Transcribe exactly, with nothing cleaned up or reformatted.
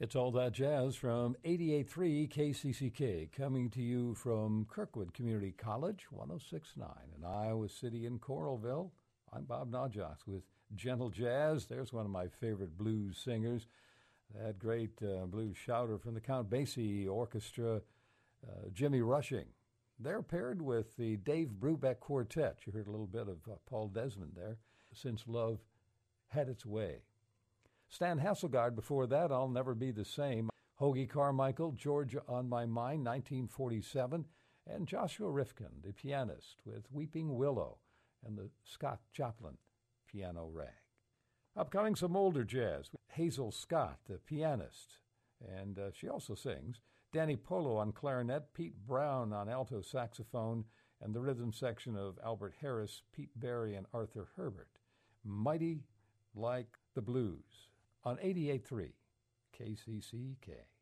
It's All That Jazz from eighty-eight point three K C C K, coming to you from Kirkwood Community College, one oh six point nine in Iowa City and Coralville. I'm Bob Najox with Gentle Jazz. There's one of my favorite blues singers, that great uh, blues shouter from the Count Basie Orchestra, uh, Jimmy Rushing. They're paired with the Dave Brubeck Quartet. You heard a little bit of uh, Paul Desmond there, Since Love Had Its Way. Stan Hasselgaard before that, I'll Never Be the Same. Hoagy Carmichael, Georgia on My Mind, nineteen forty-seven. And Joshua Rifkin, the pianist, with Weeping Willow and the Scott Joplin piano rag. Upcoming some older jazz. Hazel Scott, the pianist, and uh, she also sings. Danny Polo on clarinet, Pete Brown on alto saxophone, and the rhythm section of Albert Harris, Pete Berry, and Arthur Herbert. Mighty Like the Blues on eighty-eight point three K C C K.